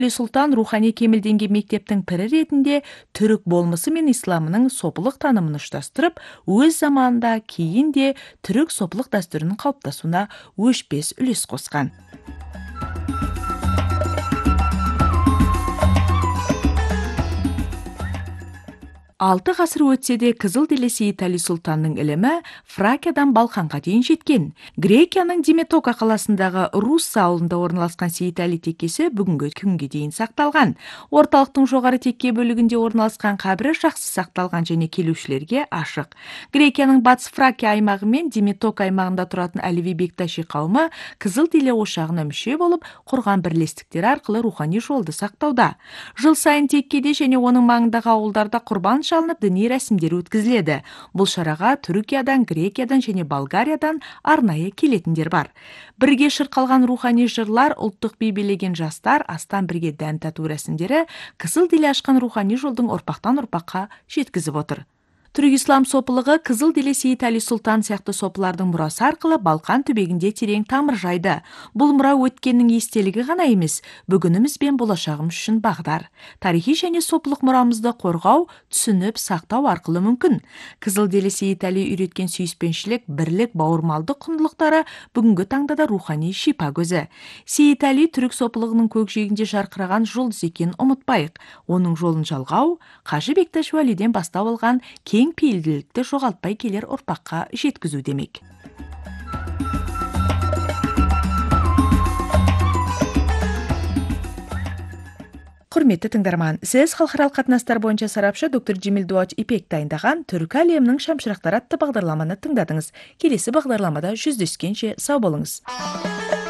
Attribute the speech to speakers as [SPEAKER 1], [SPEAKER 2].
[SPEAKER 1] Султан рухани кемелденген мектептің пірі ретінде түрік болмысы мен исламының сопылық танымын ұштастырып, өз заманында кейін де түрік сопылық дәстүрінің қалыптасуына өшпес үлес қосқан. 6 ғасыр өтсе де қызыл деле Сейит Әли Сұлтанның ілімі Фракиядан Балқанға дейін жеткен. Грекияның Диметока қаласындағы Русса ауылында орналасқан Сейит Әли теккесі бүгінгі күнге дейін сақталған. Орталықтың жоғары текке бөлігінде орналасқан қабірі жақсы сақталған және келушілерге ашық. Грекияның батыс Фракия аймағы мен Диметока аймағында тұратын Әлеви Бекташи қауымы қызыл деле ошағына мүше болып, құрған бірлестіктер арқылы рухани жолды сақтауда. Жыл сайын теккеде және оның маңындағы ауылдарда құрбан шалынып діни рәсімдер өткізіледі. Бұл шараға Түркиядан, Грекиядан және Болгариядан арнайы келетіндер бар. Бірге шырқалған рухани жырлар, ұлттық би билеген жастар, астан бірге дәм тату рәсімдері қызыл деле ашқан рухани жолдың ұрпақтан ұрпаққа жеткізіп отыр. Түрік ислам сопылығы қызыл деле Сейит Әли Сұлтан сияқты сопылардың мұрасы арқылы Балқан түбегінде терең тамыр жайды. Бұл мұра өткеннің естелігі ғана емес, бүгініміз бен болашағымыз үшін бағдар. Тарихи және сопылық мұрамызды қорғау, түсініп, сақтау арқылы мүмкін. Қызыл деле Сейит Әли үйреткен сүйіспеншілік, бірлік, бауырмалдық құндылықтары бүгінгі таңда да рухани шипа көзі. Сейит Әли түрік сопылығының көкжиегінде жарқыраған жұлдыз екенін ұмытпайық. Оның жолын жалғау, Қажы Бекташ Уәлиден бастау алған кең пейілділікті жоғалтпай келер ұрпаққа жеткізу демек. Құрметті тыңдарман, сіз халықаралық қатынастар бойынша сарапшы доктор Джемил Дуач Ипек дайындаған Түркі әлемінің шамшырақтары атты бағдарламаны тыңдадыңыз. Келесі бағдарламада жүздескенше сау болыңыз.